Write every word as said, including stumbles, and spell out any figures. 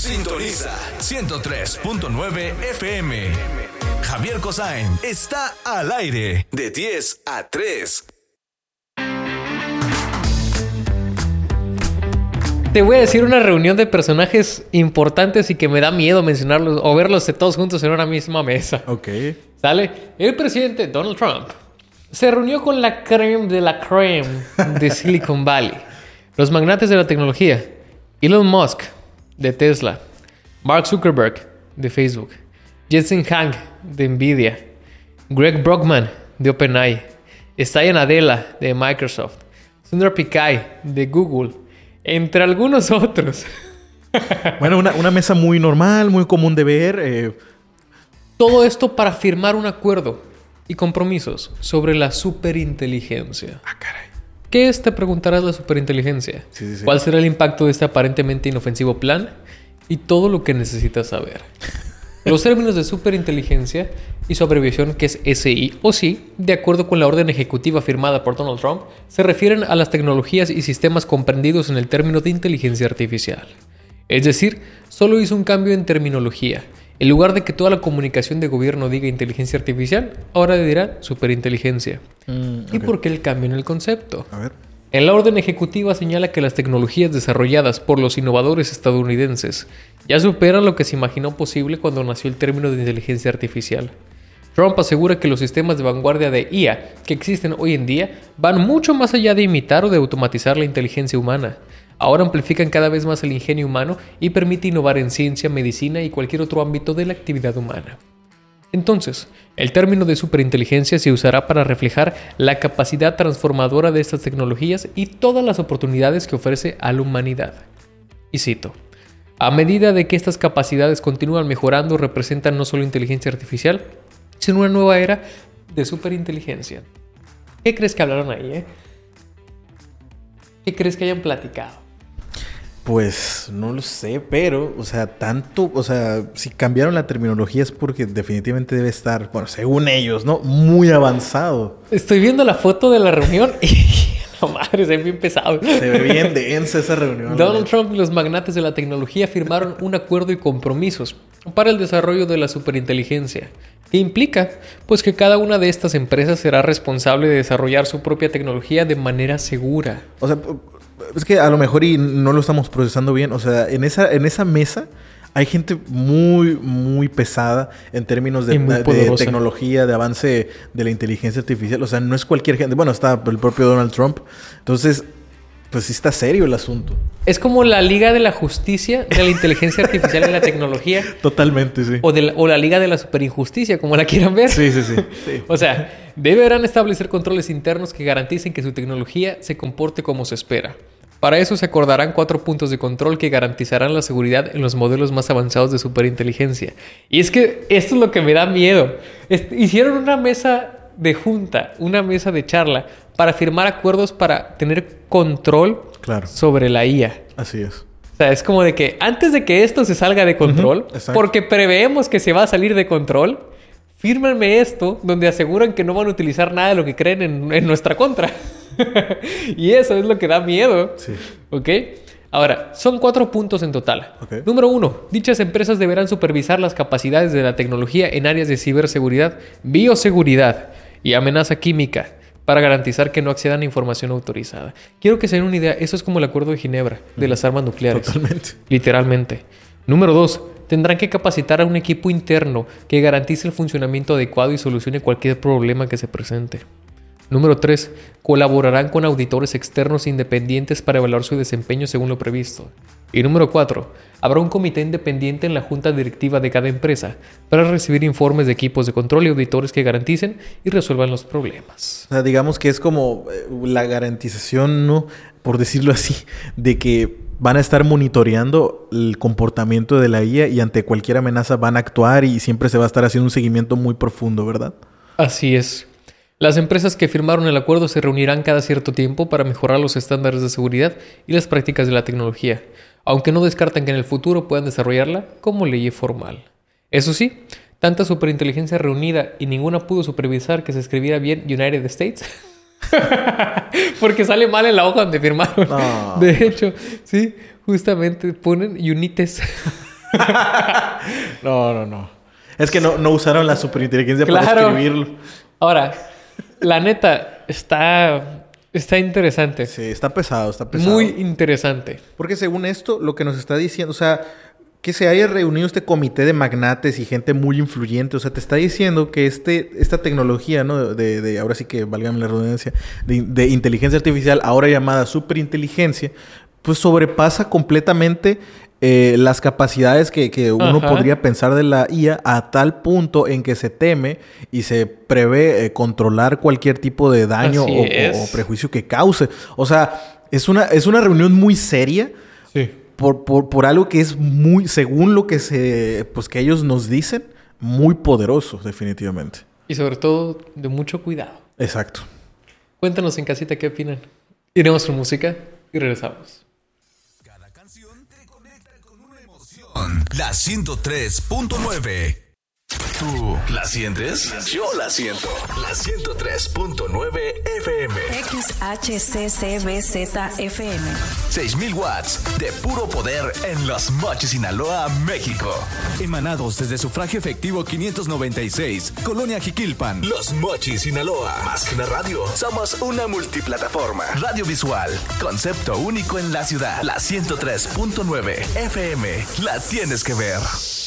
Sintoniza ciento tres punto nueve F M. Javier Cosain está al aire de diez a tres. Te voy a decir una reunión de personajes importantes y que me da miedo mencionarlos o verlos todos juntos en una misma mesa. Ok. ¿Sale? El presidente Donald Trump se reunió con la creme de la creme de Silicon Valley. Los magnates de la tecnología. Elon Musk, de Tesla. Mark Zuckerberg, de Facebook. Jensen Huang, de Nvidia. Greg Brockman, de OpenAI. Satya Nadella, de Microsoft. Sundar Pichai, de Google. Entre algunos otros. Bueno, una, una mesa muy normal, muy común de ver. Eh... Todo esto para firmar un acuerdo y compromisos sobre la superinteligencia. Ah, caray. ¿Qué es, te preguntarás, la superinteligencia? Sí, sí, sí. ¿Cuál será el impacto de este aparentemente inofensivo plan? Y todo lo que necesitas saber. Los términos de superinteligencia y su abreviación, que es S I o S I, de acuerdo con la orden ejecutiva firmada por Donald Trump, se refieren a las tecnologías y sistemas comprendidos en el término de inteligencia artificial. Es decir, solo hizo un cambio en terminología. En lugar de que toda la comunicación de gobierno diga inteligencia artificial, ahora dirá superinteligencia. Mm, okay. ¿Y por qué el cambio en el concepto? A ver. En la orden ejecutiva señala que las tecnologías desarrolladas por los innovadores estadounidenses ya superan lo que se imaginó posible cuando nació el término de inteligencia artificial. Trump asegura que los sistemas de vanguardia de I A que existen hoy en día van mucho más allá de imitar o de automatizar la inteligencia humana. Ahora amplifican cada vez más el ingenio humano y permite innovar en ciencia, medicina y cualquier otro ámbito de la actividad humana. Entonces, el término de superinteligencia se usará para reflejar la capacidad transformadora de estas tecnologías y todas las oportunidades que ofrece a la humanidad. Y cito: a medida de que estas capacidades continúan mejorando, representan no solo inteligencia artificial, sino una nueva era de superinteligencia. ¿Qué crees que hablaron ahí, eh? ¿Qué crees que hayan platicado? Pues no lo sé, pero, o sea, tanto, o sea, si cambiaron la terminología es porque definitivamente debe estar, bueno, según ellos, ¿no? Muy avanzado. Estoy viendo la foto de la reunión y la madre, se ve bien pesado. Se ve bien densa esa reunión. Donald Trump y los magnates de la tecnología firmaron un acuerdo y compromisos para el desarrollo de la superinteligencia. ¿Qué implica? Pues que cada una de estas empresas será responsable de desarrollar su propia tecnología de manera segura. O sea, es que a lo mejor y no lo estamos procesando bien. O sea, en esa, en esa mesa hay gente muy, muy pesada en términos de, de, de tecnología, de avance de la inteligencia artificial. O sea, no es cualquier gente. Bueno, está el propio Donald Trump. Entonces, pues sí está serio el asunto. Es como la Liga de la Justicia de la Inteligencia Artificial y la Tecnología. Totalmente, sí. O, de la, o la Liga de la Superinjusticia, como la quieran ver. Sí, sí, sí. sí. O sea, deberán establecer controles internos que garanticen que su tecnología se comporte como se espera. Para eso se acordarán cuatro puntos de control que garantizarán la seguridad en los modelos más avanzados de superinteligencia. Y es que esto es lo que me da miedo. Est- hicieron una mesa de junta, una mesa de charla para firmar acuerdos para tener control claro. sobre la I A. Así es. O sea, es como de que antes de que esto se salga de control, uh-huh, porque preveemos que se va a salir de control, fírmenme esto donde aseguran que no van a utilizar nada de lo que creen en, en nuestra contra. Y eso es lo que da miedo. Sí. ¿Ok? Ahora, son cuatro puntos en total. Okay. Número uno, dichas empresas deberán supervisar las capacidades de la tecnología en áreas de ciberseguridad, bioseguridad y amenaza química para garantizar que no accedan a información autorizada. Quiero que se den una idea. Eso es como el Acuerdo de Ginebra de las armas nucleares. Totalmente. Literalmente. Número dos, tendrán que capacitar a un equipo interno que garantice el funcionamiento adecuado y solucione cualquier problema que se presente. Número tres, colaborarán con auditores externos independientes para evaluar su desempeño según lo previsto. Y número cuatro, habrá un comité independiente en la junta directiva de cada empresa para recibir informes de equipos de control y auditores que garanticen y resuelvan los problemas. O sea, digamos que es como la garantización, ¿no? Por decirlo así, de que van a estar monitoreando el comportamiento de la I A y ante cualquier amenaza van a actuar y siempre se va a estar haciendo un seguimiento muy profundo, ¿verdad? Así es. Las empresas que firmaron el acuerdo se reunirán cada cierto tiempo para mejorar los estándares de seguridad y las prácticas de la tecnología, aunque no descartan que en el futuro puedan desarrollarla como ley formal. Eso sí, tanta superinteligencia reunida y ninguna pudo supervisar que se escribiera bien United States porque sale mal en la hoja donde firmaron. Oh. De hecho, sí, justamente ponen Unites. no, no, no. Es que no, no usaron la superinteligencia claro. para escribirlo. Ahora, la neta, está... Está interesante. Sí, está pesado, está pesado. Muy interesante. Porque según esto, lo que nos está diciendo, o sea, que se haya reunido este comité de magnates y gente muy influyente, o sea, te está diciendo que este, esta tecnología, ¿no? De, de ahora sí que, válgame la redundancia, de, de inteligencia artificial, ahora llamada superinteligencia, pues sobrepasa completamente eh, las capacidades que, que uno Ajá. podría pensar de la I A a tal punto en que se teme y se prevé eh, controlar cualquier tipo de daño o, o, o prejuicio que cause. O sea, es una, es una reunión muy seria sí. por, por, por algo que es muy, según lo que se, pues que ellos nos dicen, muy poderoso, definitivamente. Y sobre todo, de mucho cuidado. Exacto. Cuéntanos en casita qué opinan. Iremos con música y regresamos. La ciento tres punto nueve. ¿Tú la sientes? Yo la siento. La ciento tres punto nueve F M. X H C C B Z F M. seis mil watts de puro poder en Los Mochis, Sinaloa, México. Emanados desde Sufragio Efectivo quinientos noventa y seis, Colonia Jiquilpan. Los Mochis, Sinaloa. Más que una radio, somos una multiplataforma. Radio visual, concepto único en la ciudad. La ciento tres punto nueve F M. La tienes que ver.